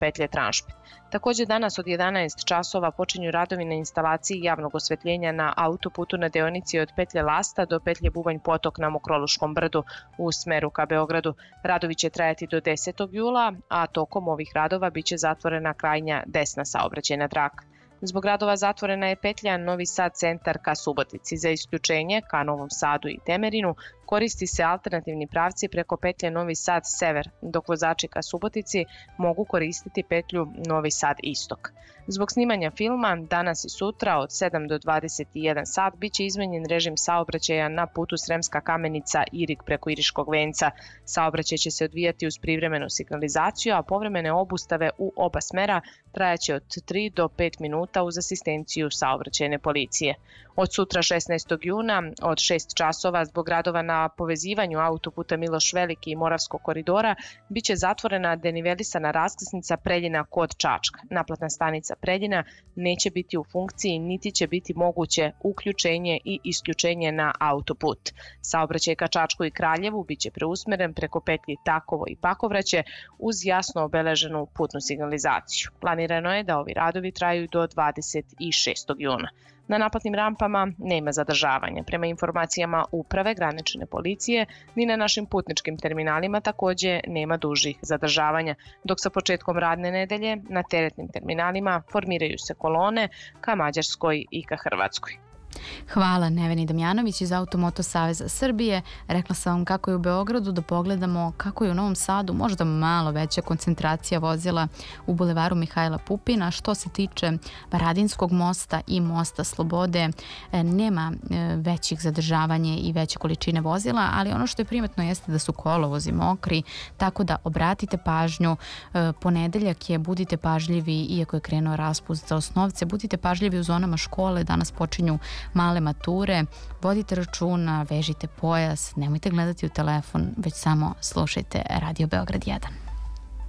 petlje Tranšpit. Takođe danas od 11 časova počinju radovi na instalaciji javnog osvetljenja na autoputu na deonici od petlje Lasta do petlje Bubanj Potok na Mokroluškom brdu u smeru ka Beogradu. Radovi će trajati do 10. jula, a tokom ovih radova biće zatvorena krajnja desna saobraćajna traka. Zbog radova zatvorena je petlja Novi Sad centar ka Subotici. Za isključenje ka Novom Sadu i Temerinu koristi se alternativni pravci preko petlje Novi Sad sever, dok vozači ka Subotici mogu koristiti petlju Novi Sad istok. Zbog snimanja filma danas i sutra od 7 do 21 sat biće izmenjen režim saobraćaja na putu Sremska Kamenica Irig preko Iriškog venca. Saobraćaj će se odvijati uz privremenu signalizaciju, a povremene obustave u oba smera trajaće od 3 do 5 minuta uz asistenciju saobraćajne policije. Od sutra 16. juna od 6 časova zbog radova na povezivanju autoputa Miloš Veliki i Moravskog koridora biće zatvorena denivelisana raskrsnica Preljina kod Čačka. Naplatna stanica Preljina neće biti u funkciji niti će biti moguće uključenje i isključenje na autoput. Saobraćaj ka Čačku i Kraljevu biće preusmeren preko petlji Takovo i Pakovraće uz jasno obeleženu putnu signalizaciju. Planirano je da ovi radovi traju do 26. juna. Na naplatnim rampama nema zadržavanja. Prema informacijama Uprave granične policije, ni na našim putničkim terminalima takođe nema dužih zadržavanja, dok sa početkom radne nedelje na teretnim terminalima formiraju se kolone ka Mađarskoj i ka Hrvatskoj. Hvala Neveni Damjanović iz Automoto Saveza Srbije. Rekla sam vam kako je u Beogradu, da pogledamo kako je u Novom Sadu možda malo veća koncentracija vozila u bulevaru Mihajla Pupina. Što se tiče Varadinskog mosta i mosta Slobode, nema većih zadržavanja i veće količine vozila, ali ono što je primetno jeste da su kolovozi mokri, tako da obratite pažnju. Ponedeljak je, budite pažljivi, iako je krenuo raspust za osnovce, budite pažljivi u zonama škole, danas počinju male mature, vodite računa, vežite pojas, nemojte gledati u telefon, već samo slušajte Radio Beograd 1.